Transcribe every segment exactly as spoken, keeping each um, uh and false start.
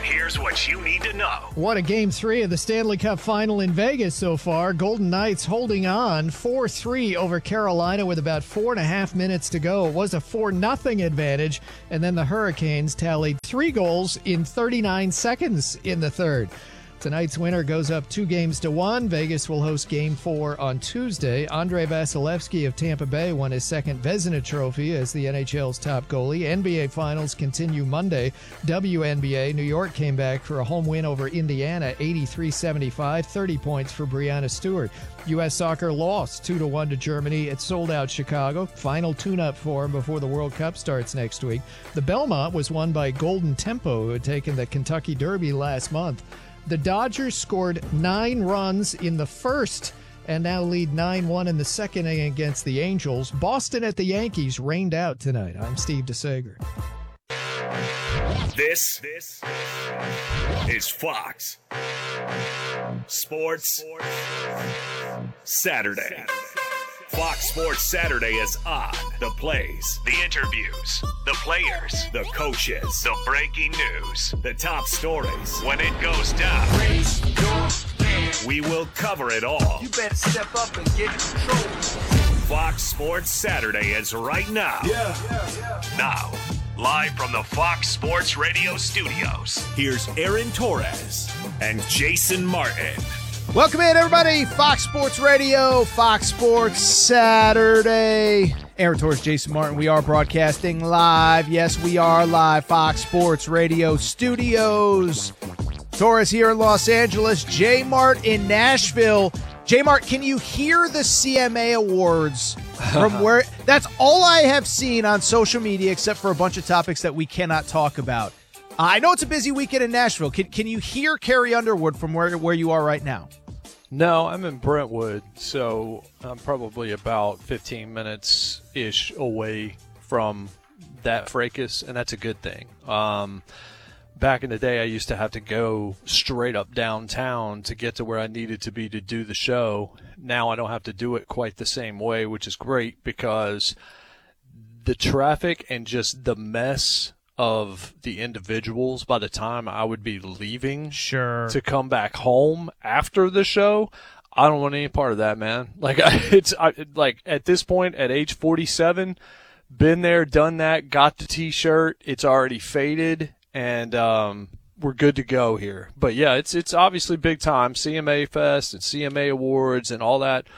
here's what you need to know. What a game three of the Stanley Cup final in Vegas so far. Golden Knights holding on four three over Carolina with about four and a half minutes to go. It was a four nothing advantage, and then the Hurricanes tallied three goals in thirty-nine seconds in the third. Tonight's winner goes up two games to one. Vegas will host Game four on Tuesday. Andrei Vasilevsky of Tampa Bay won his second Vezina Trophy as the N H L's top goalie. N B A Finals continue Monday. W N B A, New York came back for a home win over Indiana, eighty-three seventy-five, thirty points for Breanna Stewart. U S Soccer lost two to one to Germany at sold-out Chicago. Final tune-up for them before the World Cup starts next week. The Belmont was won by Golden Tempo, who had taken the Kentucky Derby last month. The Dodgers scored nine runs in the first and now lead nine one in the second against the Angels. Boston at the Yankees rained out tonight. I'm Steve DeSager. This, this is Fox Sports Saturday. Fox Sports Saturday is on. The plays, the interviews, the players, the coaches, the breaking news, the top stories. When it goes down, we will cover it all. You better step up and get control. Fox Sports Saturday is right now. Yeah, yeah, yeah. Now, live from the Fox Sports Radio studios, here's Aaron Torres and Jason Martin. Welcome in, everybody. Fox Sports Radio, Fox Sports Saturday. Aaron Torres, Jason Martin. We are broadcasting live. Yes, we are live. Fox Sports Radio studios. Torres here in Los Angeles. J Mart in Nashville. J Mart, can you hear the C M A Awards from where? That's all I have seen on social media, except for a bunch of topics that we cannot talk about. I know it's a busy weekend in Nashville. Can can you hear Carrie Underwood from where where you are right now? No, I'm in Brentwood, so I'm probably about fifteen minutes-ish away from that fracas, and that's a good thing. Um, back in the day, I used to have to go straight up downtown to get to where I needed to be to do the show. Now I don't have to do it quite the same way, which is great because the traffic and just the mess of the individuals by the time I would be leaving sure. to come back home after the show, I don't want any part of that, man. Like I, it's I, like at this point at age forty-seven, been there, done that, got the T-shirt. It's already faded, and um, we're good to go here. But yeah, it's it's obviously big time. C M A Fest and C M A Awards and all that.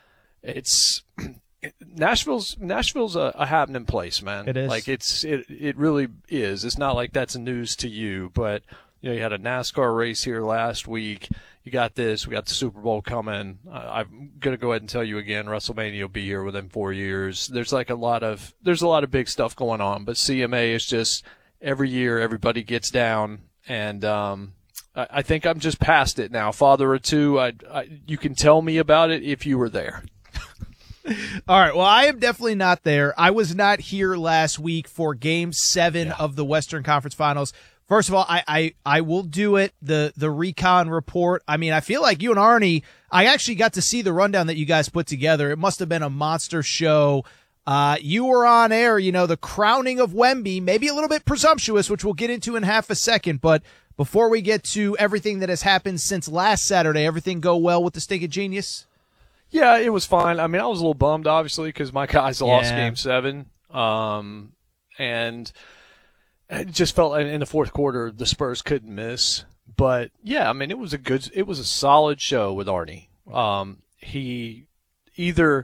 It's Nashville's Nashville's a, a happening place, man. It is. Like it's it it really is. It's not like that's news to you, but you know, you had a NASCAR race here last week. You got this. We got the Super Bowl coming. I, I'm gonna go ahead and tell you again. WrestleMania will be here within four years. There's like a lot of there's a lot of big stuff going on, but C M A is just every year everybody gets down, and um, I, I think I'm just past it now. Father of two, I, I you can tell me about it if you were there. All right. Well, I am definitely not there. I was not here last week for Game Seven yeah. of the Western Conference Finals. First of all, I, I I will do it. The the recon report. I mean, I feel like you and Arnie. I actually got to see the rundown that you guys put together. It must have been a monster show. Uh, you were on air. You know, the crowning of Wemby. Maybe a little bit presumptuous, which we'll get into in half a second. But before we get to everything that has happened since last Saturday, everything go well with the Stinking Genius? Yeah, it was fine. I mean, I was a little bummed, obviously, because my guys lost yeah. Game Seven, um, and it just felt in the fourth quarter the Spurs couldn't miss. But yeah, I mean, it was a good, it was a solid show with Arnie. Um, he either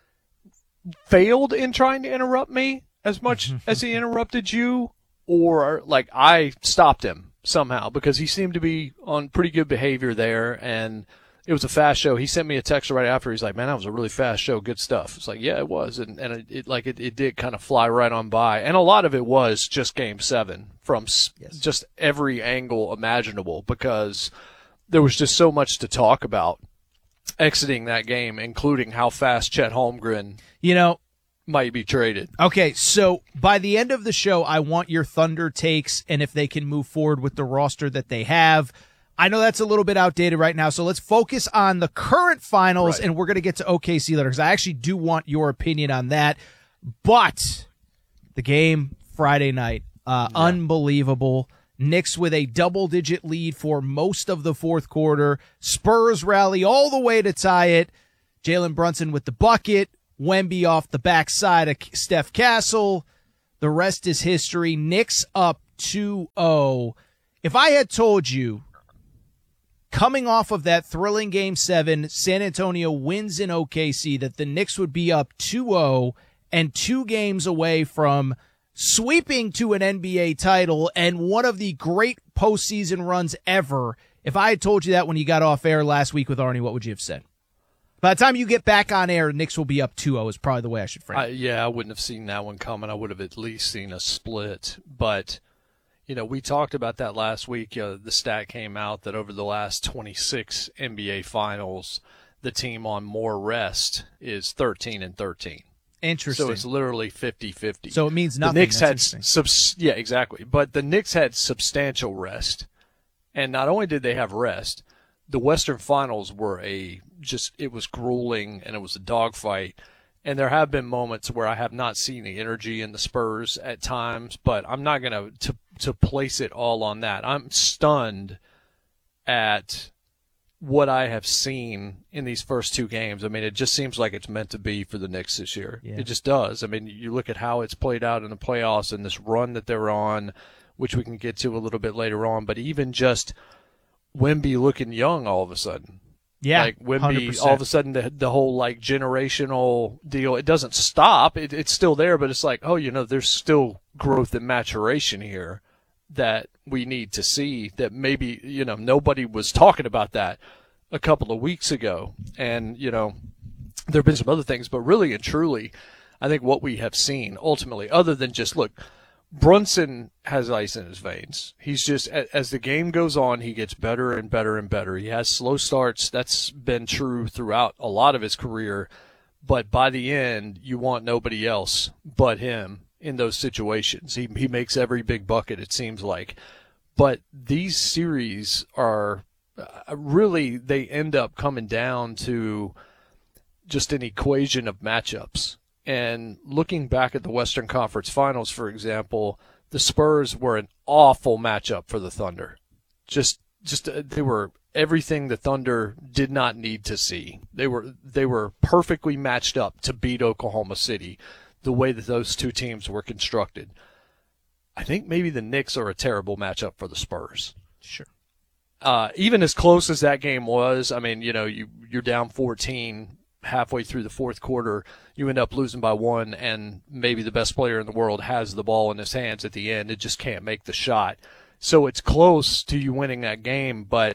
failed in trying to interrupt me as much as he interrupted you, or like I stopped him somehow because he seemed to be on pretty good behavior there, and it was a fast show. He sent me a text right after. He's like, man, that was a really fast show. Good stuff. It's like, yeah, it was. And, and it, it like, it, it did kind of fly right on by. And a lot of it was just Game Seven from s- yes. just every angle imaginable because there was just so much to talk about exiting that game, including how fast Chet Holmgren, you know, might be traded. Okay. So by the end of the show, I want your Thunder takes and if they can move forward with the roster that they have. I know that's a little bit outdated right now, so let's focus on the current finals, right. and we're going to get to O K C later because I actually do want your opinion on that. But the game Friday night, uh, yeah. unbelievable. Knicks with a double-digit lead for most of the fourth quarter. Spurs rally all the way to tie it. Jalen Brunson with the bucket. Wemby off the backside of Steph Castle. The rest is history. Knicks up two oh. If I had told you, coming off of that thrilling Game seven, San Antonio wins in O K C, that the Knicks would be up two oh and two games away from sweeping to an N B A title and one of the great postseason runs ever, if I had told you that when you got off air last week with Arnie, what would you have said? By the time you get back on air, Knicks will be up two oh is probably the way I should frame it. I, yeah, I wouldn't have seen that one coming. I would have at least seen a split. But, you know, we talked about that last week. Uh, the stat came out that over the last twenty-six N B A finals, the team on more rest is thirteen and thirteen. Interesting. So it's literally fifty-fifty. So it means nothing. The Knicks That's had subs- yeah, exactly. But the Knicks had substantial rest. And not only did they have rest, the Western Finals were a just it was grueling and it was a dogfight. And there have been moments where I have not seen the energy in the Spurs at times, but I'm not going to to place it all on that. I'm stunned at what I have seen in these first two games. I mean, it just seems like it's meant to be for the Knicks this year. Yeah. It just does. I mean, you look at how it's played out in the playoffs and this run that they're on, which we can get to a little bit later on, but even just Wemby looking young all of a sudden. Yeah, like Wemby, one hundred percent. all of a sudden the the whole like generational deal, it doesn't stop. It, it's still there, but it's like, oh, you know, there's still growth and maturation here that we need to see that maybe, you know, nobody was talking about that a couple of weeks ago. And, you know, there have been some other things, but really and truly, I think what we have seen ultimately, other than just, look, Brunson has ice in his veins. He's just, as the game goes on, he gets better and better and better. He has slow starts. That's been true throughout a lot of his career. But by the end, you want nobody else but him in those situations. He he makes every big bucket, it seems like. But these series are uh, really, they end up coming down to just an equation of matchups. And looking back at the Western Conference Finals, for example, the Spurs were an awful matchup for the Thunder. Just, just uh, they were everything the Thunder did not need to see. They were they were perfectly matched up to beat Oklahoma City, the way that those two teams were constructed. I think maybe the Knicks are a terrible matchup for the Spurs. Sure. Uh, even as close as that game was, I mean, you know, you you're down fourteen. Halfway through the fourth quarter, you end up losing by one, and maybe the best player in the world has the ball in his hands at the end. It just can't make the shot. So it's close to you winning that game, but,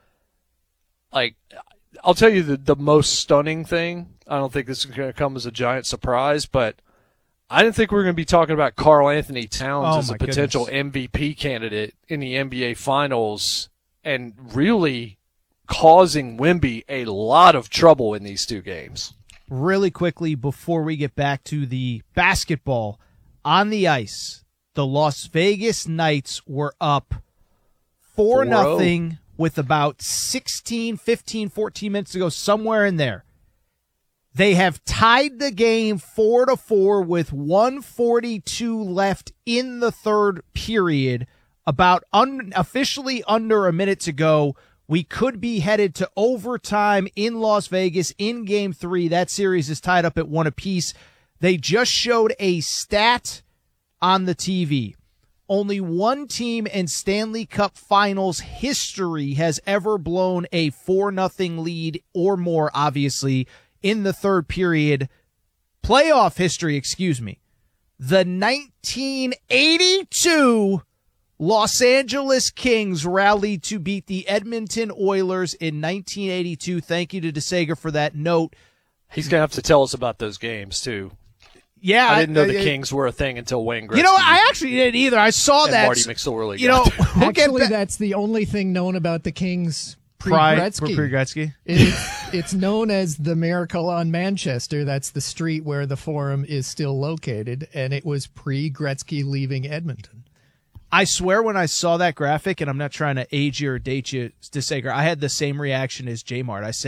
like, I'll tell you the, the most stunning thing. I don't think this is going to come as a giant surprise, but I didn't think we were going to be talking about Karl Anthony Towns Oh, as a my potential goodness. M V P candidate in the N B A Finals, and really causing Wemby a lot of trouble in these two games. Really quickly, before we get back to the basketball, on the ice, the Las Vegas Knights were up four nothing with about sixteen, fifteen, fourteen minutes to go, somewhere in there. They have tied the game four to four with one forty-two left in the third period. About un- officially under a minute to go. We could be headed to overtime in Las Vegas in Game three. That series is tied up at one apiece. They just showed a stat on the T V. Only one team in Stanley Cup Finals history has ever blown a four nothing lead or more, obviously, in the third period. Playoff history, excuse me. The nineteen eighty-two Los Angeles Kings rallied to beat the Edmonton Oilers in nineteen eighty-two. Thank you to DeSager for that note. He's going to have to tell us about those games, too. Yeah, I didn't know the I, Kings were a thing until Wayne Gretzky. You know, I actually didn't either. I saw and that. Marty McSorley. You know, got there. we'll get Actually, back- that's the only thing known about the Kings Pride- pre-Gretzky. pre-Gretzky. It's, it's known as the Miracle on Manchester. That's the street where the Forum is still located, and it was pre-Gretzky leaving Edmonton. I swear when I saw that graphic, and I'm not trying to age you or date you, DeSager, I had the same reaction as J-Mart. I said,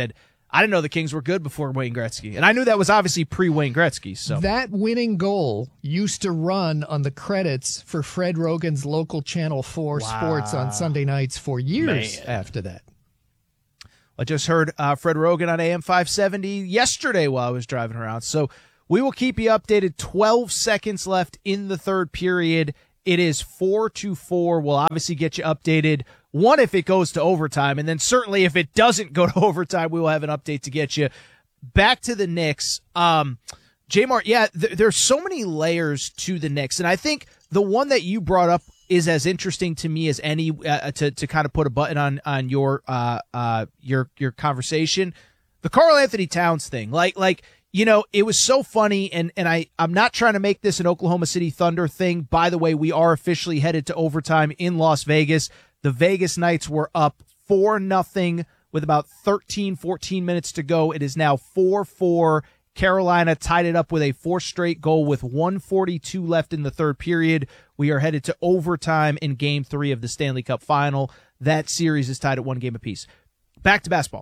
I didn't know the Kings were good before Wayne Gretzky. And I knew that was obviously pre-Wayne Gretzky. So that winning goal used to run on the credits for Fred Rogan's local Channel four Wow. Sports on Sunday nights for years Man. after that. I just heard uh, Fred Rogan on A M five seventy yesterday while I was driving around. So we will keep you updated. twelve seconds left in the third period. It is four to four. We'll obviously get you updated. One, if it goes to overtime, and then certainly if it doesn't go to overtime, we will have an update to get you. Back to the Knicks. Um, J-Mart, yeah, th- there's so many layers to the Knicks, and I think the one that you brought up is as interesting to me as any uh, to to kind of put a button on on your uh uh your your conversation. The Karl Anthony Towns thing, like like. You know, it was so funny, and, and I, I'm not trying to make this an Oklahoma City Thunder thing. By the way, we are officially headed to overtime in Las Vegas. The Vegas Knights were up four nothing with about thirteen, fourteen minutes to go. It is now four four. Carolina tied it up with a fourth straight goal with one forty-two left in the third period. We are headed to overtime in game three of the Stanley Cup final. That series is tied at one game apiece. Back to basketball.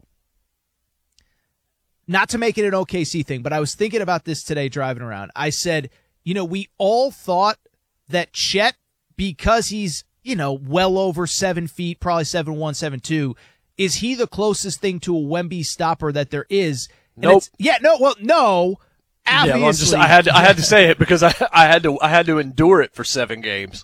Not to make it an O K C thing, but I was thinking about this today driving around. I said, you know, we all thought that Chet, because he's, you know, well over seven feet, probably seven one, seven two, is he the closest thing to a Wemby stopper that there is? And Nope. it's- Yeah, no, well, no. Obviously, Yeah, I'm just, I had to, I had to say it because I I had to I had to endure it for seven games.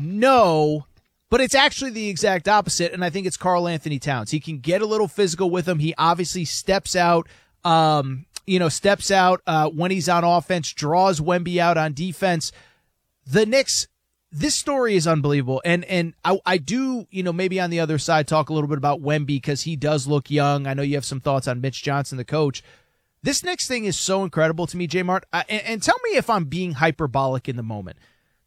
no, but it's actually the exact opposite, and I think it's Karl Anthony Towns. He can get a little physical with him. He obviously steps out. Um, you know, steps out uh, when he's on offense, draws Wemby out on defense. The Knicks, this story is unbelievable. And and I, I do, you know, maybe on the other side talk a little bit about Wemby because he does look young. I know you have some thoughts on Mitch Johnson, the coach. This Knicks thing is so incredible to me, J-Mart. I, and, and tell me if I'm being hyperbolic in the moment.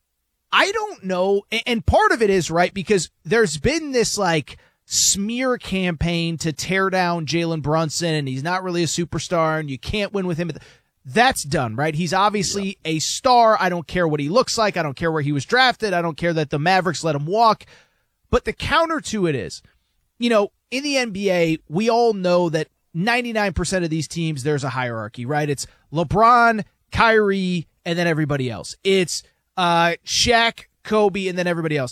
I don't know. And, and part of it is, right, because there's been this, like, smear campaign to tear down Jalen Brunson, and he's not really a superstar, and you can't win with him. That's done, right? He's obviously yeah. a star. I don't care what he looks like. I don't care where he was drafted. I don't care that the Mavericks let him walk. But the counter to it is, you know, in the N B A, we all know that ninety-nine percent of these teams, there's a hierarchy, right? It's LeBron, Kyrie, and then everybody else. It's uh, Shaq, Kobe, and then everybody else.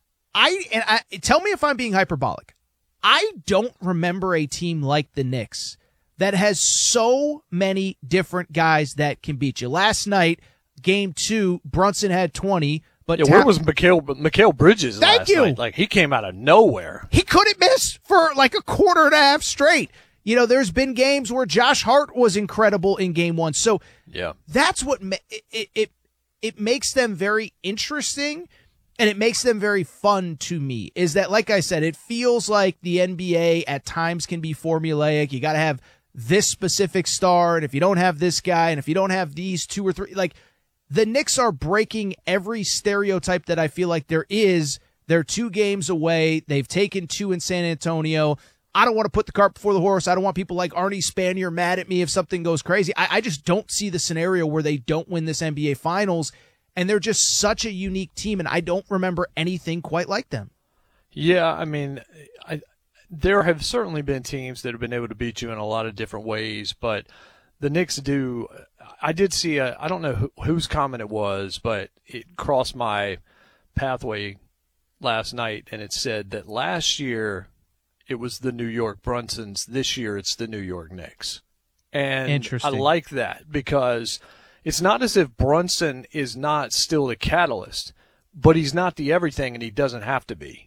I and I tell me if I'm being hyperbolic. I don't remember a team like the Knicks that has so many different guys that can beat you. Last night, game two, Brunson had twenty, but yeah, Ta- where was Mikal Mikal Bridges Thank last you. night? Like he came out of nowhere. He couldn't miss for like a quarter and a half straight. You know, there's been games where Josh Hart was incredible in game one. So yeah, that's what ma- it, it it it makes them very interesting. And it makes them very fun to me, is that, like I said, it feels like the N B A at times can be formulaic. You got to have this specific star, and if you don't have this guy, and if you don't have these two or three, like, the Knicks are breaking every stereotype that I feel like there is. They're two games away. They've taken two in San Antonio. I don't want to put the cart before the horse. I don't want people like Arnie Spanier mad at me if something goes crazy. I, I just don't see the scenario where they don't win this N B A Finals. And they're just such a unique team, and I don't remember anything quite like them. Yeah, I mean, I, there have certainly been teams that have been able to beat you in a lot of different ways, but the Knicks do. I did see a, I don't know who, whose comment it was, but it crossed my pathway last night, and it said that last year it was the New York Brunsons. This year it's the New York Knicks. And Interesting. I like that because – it's not as if Brunson is not still the catalyst, but he's not the everything, and he doesn't have to be.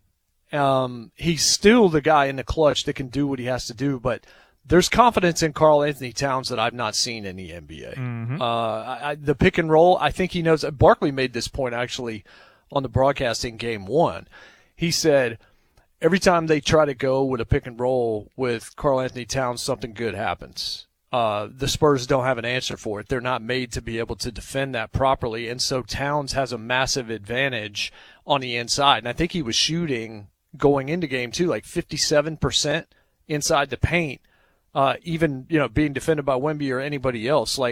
Um, he's still the guy in the clutch that can do what he has to do, but there's confidence in Karl Anthony Towns that I've not seen in the N B A. Mm-hmm. Uh, I, I, the pick and roll, I think he knows. Barkley made this point actually on the broadcasting game one. He said every time they try to go with a pick and roll with Karl Anthony Towns, something good happens. Uh, the Spurs don't have an answer for it. They're not made to be able to defend that properly. And so Towns has a massive advantage on the inside. And I think he was shooting going into game two, like fifty-seven percent inside the paint, uh, even, you know, being defended by Wemby or anybody else. Like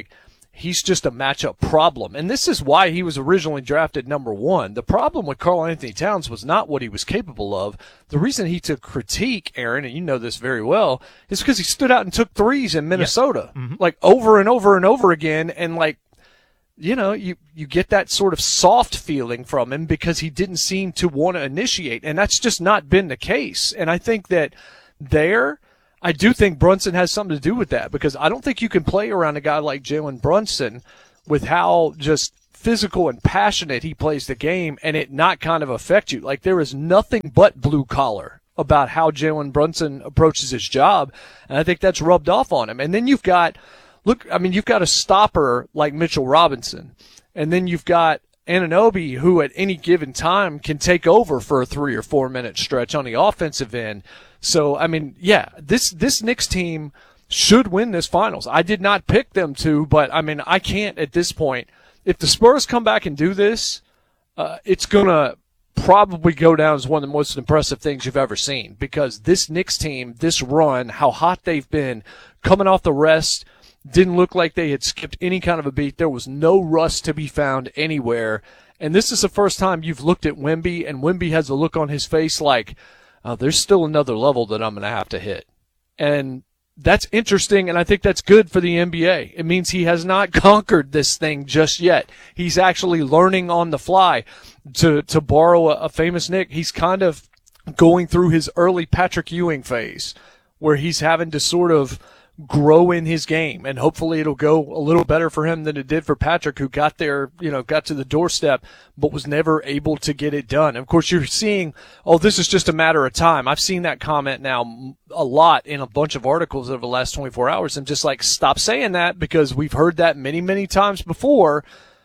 he's just a matchup problem. And this is why he was originally drafted number one. The problem with Karl Anthony Towns was not what he was capable of. The reason he took critique, Aaron, and you know this very well, is because he stood out and took threes in Minnesota, yeah. mm-hmm. like over and over and over again. And like, you know, you, you get that sort of soft feeling from him because he didn't seem to want to initiate. And that's just not been the case. And I think that there, I do think Brunson has something to do with that, because I don't think you can play around a guy like Jalen Brunson with how just physical and passionate he plays the game and it not kind of affect you. Like, there is nothing but blue collar about how Jalen Brunson approaches his job, and I think that's rubbed off on him. And then you've got, look, I mean, you've got a stopper like Mitchell Robinson, and then you've got Anunoby, who at any given time can take over for a three or four minute stretch on the offensive end. So, I mean, yeah, this, this Knicks team should win this finals. I did not pick them to, but I mean, I can't at this point. If the Spurs come back and do this, uh, it's going to probably go down as one of the most impressive things you've ever seen, because this Knicks team, this run, how hot they've been, coming off the rest, didn't look like they had skipped any kind of a beat. There was no rust to be found anywhere. And this is the first time you've looked at Wemby, and Wemby has a look on his face like, oh, there's still another level that I'm going to have to hit. And that's interesting, and I think that's good for the N B A. It means he has not conquered this thing just yet. He's actually learning on the fly. To to borrow a, a famous Knick, he's kind of going through his early Patrick Ewing phase, where he's having to sort of grow in his game, and hopefully it'll go a little better for him than it did for Patrick, who got there, you know, got to the doorstep, but was never able to get it done. And of course, you're seeing, oh, this is just a matter of time. I've seen that comment now a lot in a bunch of articles over the last twenty-four hours. I'm just like, stop saying that, because we've heard that many, many times before.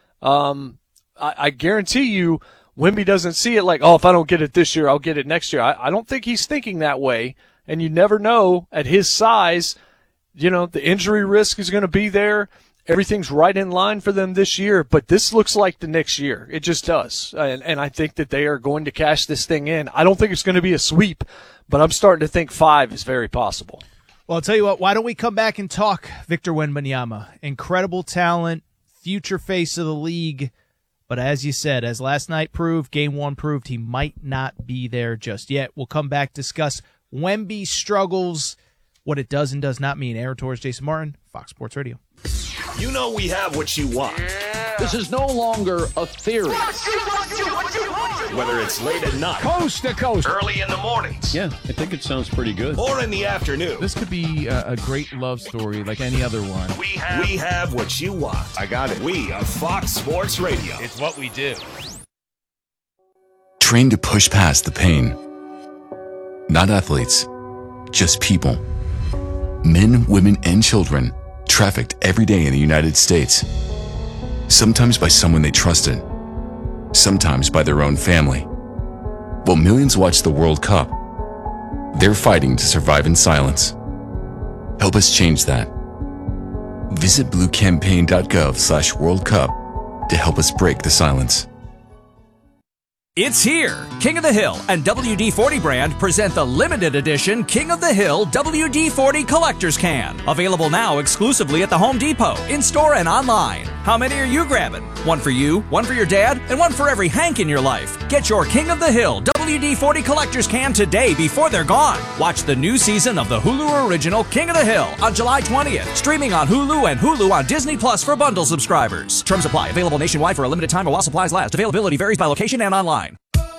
Um, I, I guarantee you, Wemby doesn't see it like, oh, if I don't get it this year, I'll get it next year. I, I don't think he's thinking that way. And you never know at his size. You know, the injury risk is going to be there. Everything's right in line for them this year, but this looks like the next year. It just does. And, and I think that they are going to cash this thing in. I don't think it's going to be a sweep, but I'm starting to think five is very possible. Well, I'll tell you what, why don't we come back and talk Victor Wembanyama? Incredible talent, future face of the league. But as you said, as last night proved, game one proved, he might not be there just yet. We'll come back, discuss Wemby's struggles, what it does and does not mean. Aaron Torres, Jason Martin, Fox Sports Radio. You know we have what you want. This is no longer a theory. Whether it's late at night, Coast to coast, early in the mornings, yeah, I think it sounds pretty good. or in the afternoon, This could be a, a great love story like any other one. we have, we have what you want. I got it. We are Fox Sports Radio. It's what we do. Trained to push past the pain. Not athletes, just people. Men, women, and children trafficked every day in the United States. Sometimes by someone they trusted, sometimes by their own family. While millions watch the World Cup, they're fighting to survive in silence. Help us change that. Visit bluecampaign.gov slash World Cup to help us break the silence. It's here! King of the Hill and W D forty brand present the limited edition King of the Hill W D forty Collector's Can. Available now exclusively at the Home Depot, in-store and online. How many are you grabbing? One for you, one for your dad, and one for every Hank in your life. Get your King of the Hill W D forty Collector's Can today before they're gone. Watch the new season of the Hulu original King of the Hill on July twentieth. Streaming on Hulu and Hulu on Disney Plus for bundle subscribers. Terms apply. Available nationwide for a limited time or while supplies last. Availability varies by location and online.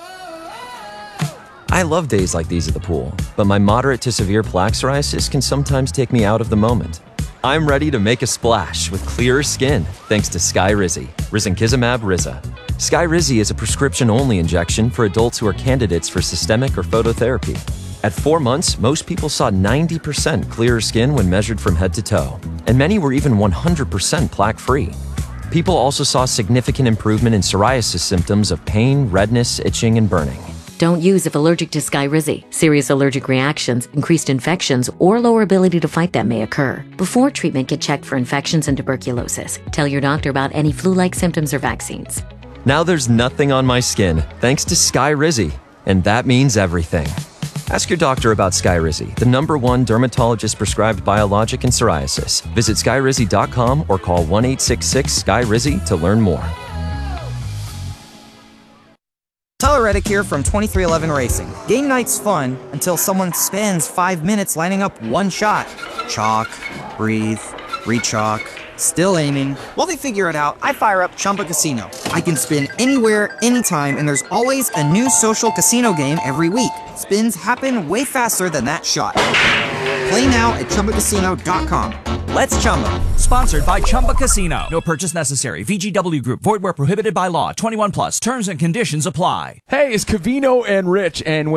I love days like these at the pool, but my moderate to severe plaque psoriasis can sometimes take me out of the moment. I'm ready to make a splash with clearer skin thanks to Skyrizi, risankizumab Riza. Skyrizi is a prescription-only injection for adults who are candidates for systemic or phototherapy. At four months, most people saw ninety percent clearer skin when measured from head to toe, and many were even one hundred percent plaque-free. People also saw significant improvement in psoriasis symptoms of pain, redness, itching, and burning. Don't use if allergic to Skyrizi. Serious allergic reactions, increased infections, or lower ability to fight them may occur. Before treatment, get checked for infections and tuberculosis. Tell your doctor about any flu-like symptoms or vaccines. Now there's nothing on my skin thanks to Skyrizi, and that means everything. Ask your doctor about Skyrizi, the number one dermatologist-prescribed biologic in psoriasis. Visit skyrizi dot com or call one eight six six sky rizi to learn more. Tyler Reddick here from twenty-three eleven Racing. Game night's fun until someone spends five minutes lining up one shot. Chalk, breathe, re-chalk, still aiming. While they figure it out, I fire up Chumba Casino. I can spin anywhere, anytime, and there's always a new social casino game every week. Spins happen way faster than that shot. Play now at chumba casino dot com. Let's Chumba. Sponsored by Chumba Casino. No purchase necessary. V G W Group. Void where prohibited by law. twenty-one plus. Terms and conditions apply. Hey, it's Cavino and Rich, and when